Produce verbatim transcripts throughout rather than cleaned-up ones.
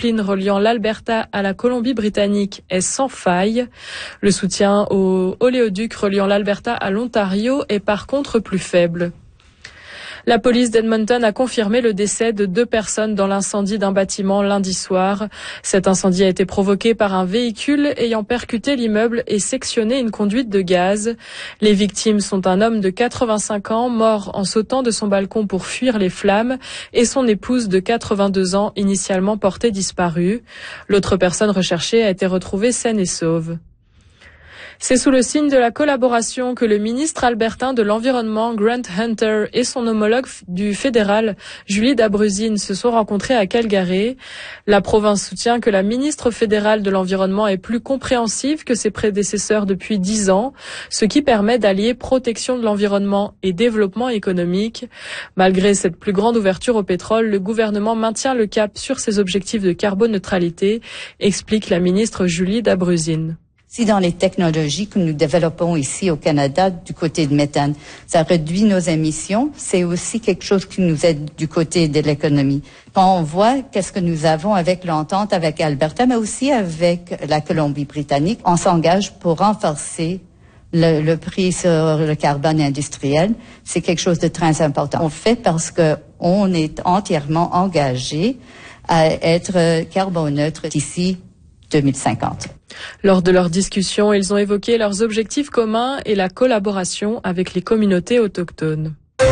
pipeline reliant l'Alberta à la Colombie-Britannique est sans faille. Le soutien au oléoduc reliant l'Alberta à l'Ontario est par contre plus faible. La police d'Edmonton a confirmé le décès de deux personnes dans l'incendie d'un bâtiment lundi soir. Cet incendie a été provoqué par un véhicule ayant percuté l'immeuble et sectionné une conduite de gaz. Les victimes sont un homme de quatre-vingt-cinq ans, mort en sautant de son balcon pour fuir les flammes, et son épouse de quatre-vingt-deux ans, initialement portée disparue. L'autre personne recherchée a été retrouvée saine et sauve. C'est sous le signe de la collaboration que le ministre albertain de l'Environnement, Grant Hunter, et son homologue du fédéral, Julie Dabrusine, se sont rencontrés à Calgary. La province soutient que la ministre fédérale de l'Environnement est plus compréhensive que ses prédécesseurs depuis dix ans, ce qui permet d'allier protection de l'environnement et développement économique. Malgré cette plus grande ouverture au pétrole, le gouvernement maintient le cap sur ses objectifs de carboneutralité, explique la ministre Julie Dabrusine. Si dans les technologies que nous développons ici au Canada du côté de méthane, ça réduit nos émissions, c'est aussi quelque chose qui nous aide du côté de l'économie. Quand on voit qu'est-ce que nous avons avec l'entente avec Alberta, mais aussi avec la Colombie-Britannique, on s'engage pour renforcer le, le prix sur le carbone industriel. C'est quelque chose de très important. On le fait parce que on est entièrement engagé à être carboneutre d'ici deux mille cinquante. Lors de leur discussion, ils ont évoqué leurs objectifs communs et la collaboration avec les communautés autochtones.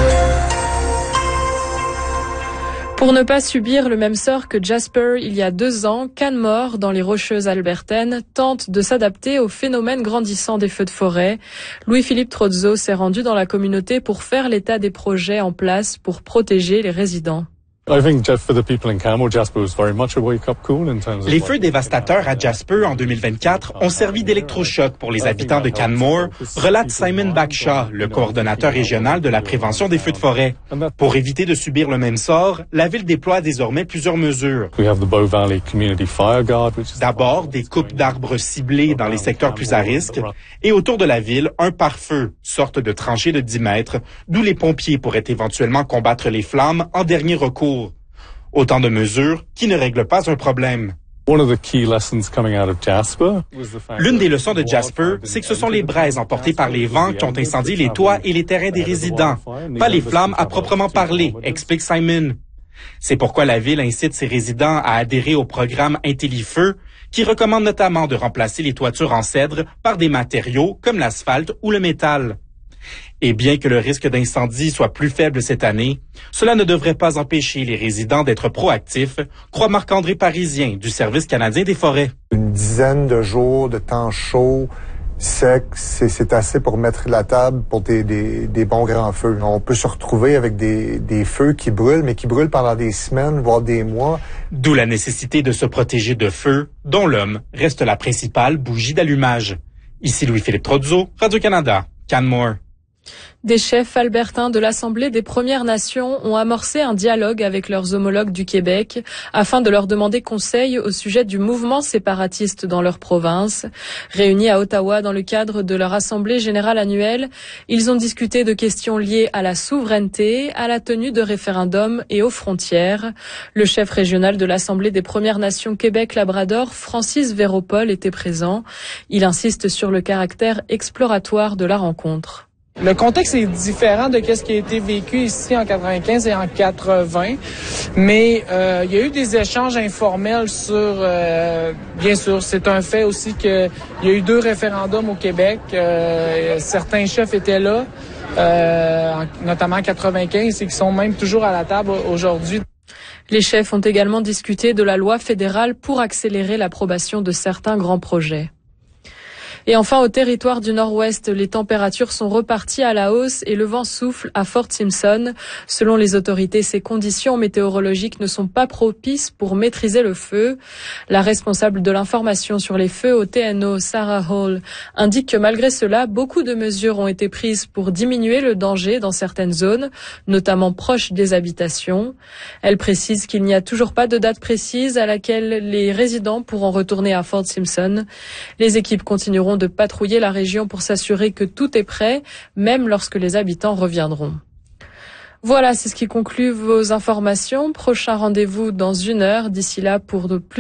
Pour ne pas subir le même sort que Jasper il y a deux ans, Canmore, dans les Rocheuses albertaines, tente de s'adapter au phénomène grandissant des feux de forêt. Louis-Philippe Trozzo s'est rendu dans la communauté pour faire l'état des projets en place pour protéger les résidents. Les feux dévastateurs à Jasper en deux mille vingt-quatre ont servi d'électrochoc pour les habitants de Canmore, relate Simon Backshaw, le coordonnateur régional de la prévention des feux de forêt. Pour éviter de subir le même sort, la ville déploie désormais plusieurs mesures. D'abord, des coupes d'arbres ciblées dans les secteurs plus à risque, et autour de la ville, un pare-feu, sorte de tranchée de dix mètres, d'où les pompiers pourraient éventuellement combattre les flammes en dernier recours. Autant de mesures qui ne règlent pas un problème. L'une des leçons de Jasper, c'est que ce sont les braises emportées par les vents qui ont incendié les toits et les terrains des résidents, pas les flammes à proprement parler, explique Simon. C'est pourquoi la ville incite ses résidents à adhérer au programme IntelliFeu, qui recommande notamment de remplacer les toitures en cèdre par des matériaux comme l'asphalte ou le métal. Et bien que le risque d'incendie soit plus faible cette année, cela ne devrait pas empêcher les résidents d'être proactifs, croit Marc-André Parisien du Service canadien des forêts. Une dizaine de jours de temps chaud, sec, c'est, c'est assez pour mettre la table pour des, des, des bons grands feux. On peut se retrouver avec des, des feux qui brûlent, mais qui brûlent pendant des semaines, voire des mois. D'où la nécessité de se protéger de feux, dont l'homme reste la principale bougie d'allumage. Ici Louis-Philippe Trozzo, Radio-Canada, Canmore. Des chefs albertains de l'Assemblée des Premières Nations ont amorcé un dialogue avec leurs homologues du Québec afin de leur demander conseil au sujet du mouvement séparatiste dans leur province. Réunis à Ottawa dans le cadre de leur Assemblée générale annuelle, ils ont discuté de questions liées à la souveraineté, à la tenue de référendums et aux frontières. Le chef régional de l'Assemblée des Premières Nations Québec-Labrador, Francis Véropol, était présent. Il insiste sur le caractère exploratoire de la rencontre. Le contexte est différent de ce qui a été vécu ici en quatre-vingt-quinze et en quatre-vingts, mais euh, il y a eu des échanges informels sur, euh, bien sûr, c'est un fait aussi qu'il y a eu deux référendums au Québec. Euh, certains chefs étaient là, euh, notamment en quatre-vingt-quinze, et qui sont même toujours à la table aujourd'hui. Les chefs ont également discuté de la loi fédérale pour accélérer l'approbation de certains grands projets. Et enfin, au territoire du Nord-Ouest, les températures sont reparties à la hausse et le vent souffle à Fort Simpson. Selon les autorités, ces conditions météorologiques ne sont pas propices pour maîtriser le feu. La responsable de l'information sur les feux au T N O, Sarah Hall, indique que malgré cela, beaucoup de mesures ont été prises pour diminuer le danger dans certaines zones, notamment proches des habitations. Elle précise qu'il n'y a toujours pas de date précise à laquelle les résidents pourront retourner à Fort Simpson. Les équipes continueront de patrouiller la région pour s'assurer que tout est prêt, même lorsque les habitants reviendront. Voilà, c'est ce qui conclut vos informations. Prochain rendez-vous dans une heure. D'ici là, pour de plus